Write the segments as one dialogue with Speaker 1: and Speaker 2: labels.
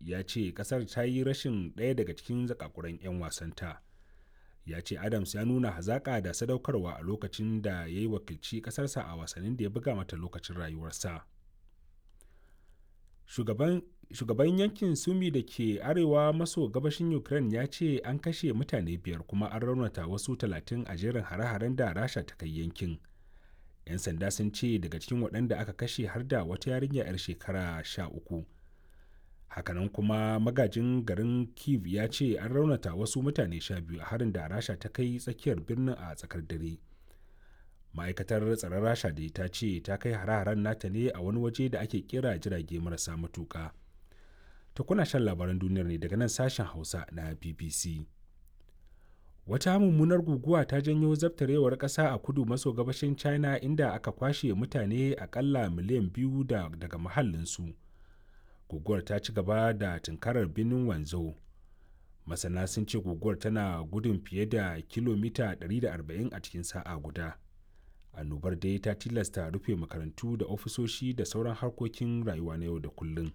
Speaker 1: ya ce kasar ta yi rashin ɗaya daga cikin zakakuran 'yan wasanta. Ya ce Adams ya nuna hazaƙa da sadaukarwa a lokacin da ya yi wakilci ƙasarsa a wasannin da ya buga mata lokacin rayuwarsa. Shugaban yankin Sumi da ke arewa maso gabashin Ukraine ya ce an kashe mutane 5 kuma an raunata wasu 30 a jerin hare-haren da Rasha ta kai yankin. 'Yan sanda sun ce daga cikin waɗanda aka kashe har da wata yarinya 'yar shekara 13. Hakanan kuma magajin garin Kyiv ya ce an raunata wasu mutane 12 a harin da Rasha ta kai tsakiyar birnin a tsakar dare. Ma'aikatar tsaron Rasha da ta ce ta kai hare-haren nata ne a wani waje da ake kira jirage marasa matuƙa. Ta kuna shan labaran duniyar ne daga nan sashen Hausa na BBC. Wata mummunar guguwa ta janyo zabtarewar ƙasa a kudu maso gabashin China inda aka kwashe mutane akalla miliyan 2 daga mahallinsu. Guguwar ta ci gaba da tunkarar birnin Wanzhou. Masana sun ce guguwar tana gudun fiye da kilomita 140 a cikin sa'a guda. Annobar dai ta tilasta rufe makarantu da ofisoshi da sauran harkokin rayuwa na yau da kullum.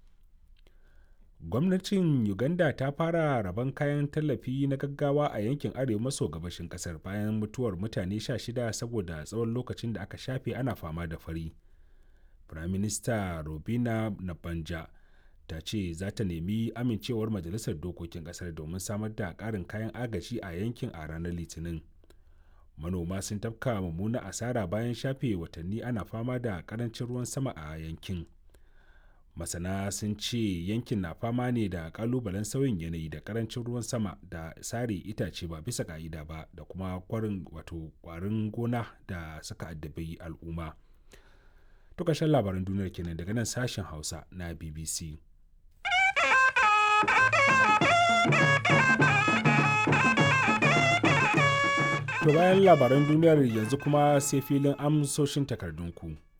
Speaker 1: Gwamnatin Uganda ta fara rabon kayan tallafi na gaggawa a yankin arewa maso gabashin kasar bayan mutuwar mutane 16 saboda tsawon lokacin da aka shafe ana fama da fari. Firaminista Robina Nabanja ta ce za ta nemi amincewar Majalisar Dokokin Kasar domin samar da ƙarin kayan agaji a yankin a ranar Litinin. Manoma sun tafka mummuna asara bayan shafe watanni ana fama da ƙarancin ruwan sama a yankin. Masana sun ce yankin na fama ne da ƙalubalen sauyin yanayi da ƙarancin ruwan sama da sare itace ba bisa ƙa'ida ba da kuma ƙwarin gona da suka addabi al'umma. To ƙarshen labaran duniyar kenan daga nan sashen Hausa na BBC. To bayan labaran duniyar yanzu kuma sai filin amsoshin takardunku.